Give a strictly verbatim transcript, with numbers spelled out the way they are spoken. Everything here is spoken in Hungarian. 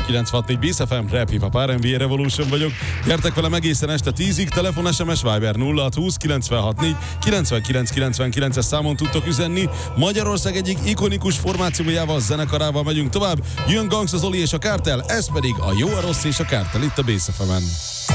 kilenc hat négy Bész ef em, Rap Hip Hop er end bé, Revolution vagyok. Gyertek velem egészen este tízig, telefon, es em es, Viber nulla hat húsz kilencvenhat négy kilencvenkilenc kilencvenkilences számon tudtok üzenni. Magyarország egyik ikonikus formációjával, zenekarával megyünk tovább. Jön Gangsta Zoli és a Kártel, ez pedig a Jó, a Rossz és a Kártel itt a Bész ef emen.